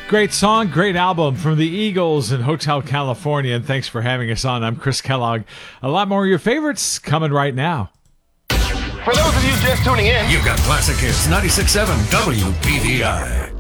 Great song, great album from the Eagles and Hotel California, and thanks for having us on. I'm Chris Kellogg. A lot more of your favorites coming right now. For those of you just tuning in, you've got Classic Hits 96.7 WPVI.